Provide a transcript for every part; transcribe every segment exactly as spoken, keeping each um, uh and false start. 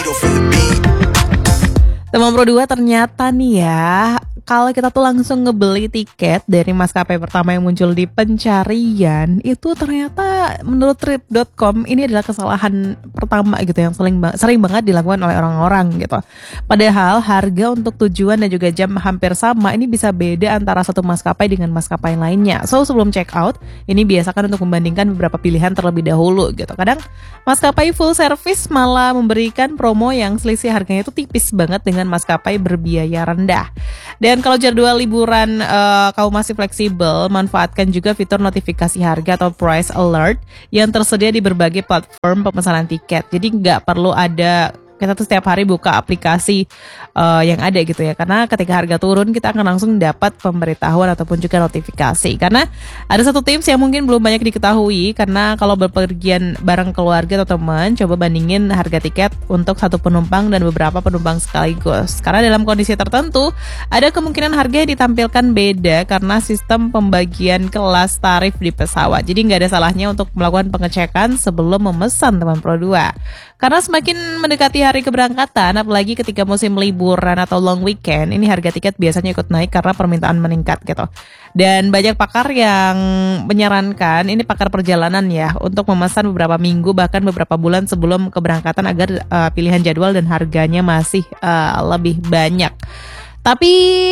Teman Pro dua ternyata nih ya, kalau kita tuh langsung ngebeli tiket dari maskapai pertama yang muncul di pencarian, itu ternyata menurut trip dot com ini adalah kesalahan pertama gitu yang sering, sering banget dilakukan oleh orang-orang gitu. Padahal harga untuk tujuan dan juga jam hampir sama, ini bisa beda antara satu maskapai dengan maskapai lainnya. So sebelum check out, ini biasakan untuk membandingkan beberapa pilihan terlebih dahulu gitu. Kadang maskapai full service malah memberikan promo yang selisih harganya itu tipis banget dengan maskapai berbiaya rendah. Dan kalau jadwal liburan uh, kamu masih fleksibel, manfaatkan juga fitur notifikasi harga atau price alert yang tersedia di berbagai platform pemesanan tiket. Jadi nggak perlu ada kita tuh setiap hari buka aplikasi uh, yang ada gitu ya, karena ketika harga turun kita akan langsung dapat pemberitahuan ataupun juga notifikasi. Karena ada satu tips yang mungkin belum banyak diketahui, karena kalau berpergian bareng keluarga atau teman, coba bandingin harga tiket untuk satu penumpang dan beberapa penumpang sekaligus. Karena dalam kondisi tertentu ada kemungkinan harga yang ditampilkan beda karena sistem pembagian kelas tarif di pesawat. Jadi nggak ada salahnya untuk melakukan pengecekan sebelum memesan teman Pro dua. Karena semakin mendekati hari keberangkatan, apalagi ketika musim liburan atau long weekend, ini harga tiket biasanya ikut naik karena permintaan meningkat gitu. Dan banyak pakar yang menyarankan, ini pakar perjalanan ya, untuk memesan beberapa minggu bahkan beberapa bulan sebelum keberangkatan agar uh, pilihan jadwal dan harganya masih uh, lebih banyak. Tapi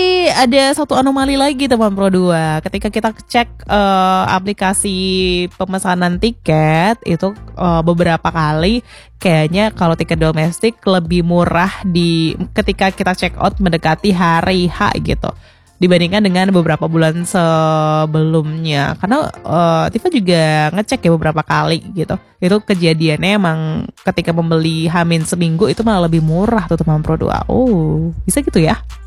ada satu anomali lagi teman Pro dua. Ketika kita cek uh, aplikasi pemesanan tiket itu uh, beberapa kali kayaknya kalau tiket domestik lebih murah di ketika kita check out mendekati hari H gitu, dibandingkan dengan beberapa bulan sebelumnya. Karena uh, Tifa juga ngecek ya beberapa kali gitu. Itu kejadiannya emang ketika membeli Hamin seminggu itu malah lebih murah tuh teman Pro dua. Oh, bisa gitu ya?